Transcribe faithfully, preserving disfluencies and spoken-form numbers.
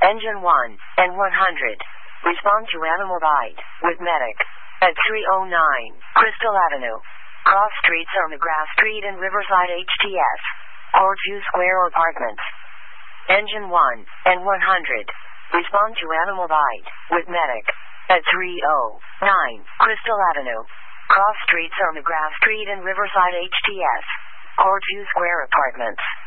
Engine one and one hundred. Respond to animal bite with medic at three oh nine Crystal Avenue. Cross streets are McGrath Street and Riverside H T S. Corju Square Apartments. Engine one and one hundred. Respond to animal bite with medic at three oh nine Crystal Avenue. Cross streets are McGrath Street and Riverside H T S. Corju Square Apartments.